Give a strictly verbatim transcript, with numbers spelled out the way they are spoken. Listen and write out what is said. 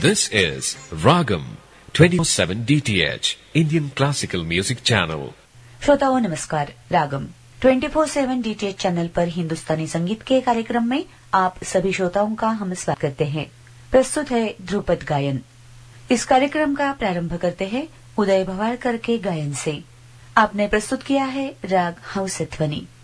This is Ragam twenty-four seven D T H Indian Classical Music Channel. श्रोताओं नमस्कार। रागम twenty four seven DTH channel पर हिंदुस्तानी संगीत के कार्यक्रम में आप सभी श्रोताओं का हम स्वागत करते हैं। प्रस्तुत है ध्रुपद गायन। इस कार्यक्रम का प्रारंभ करते हैं उदय भवाड़कर के गायन से। आपने प्रस्तुत किया है राग हंसध्वनि।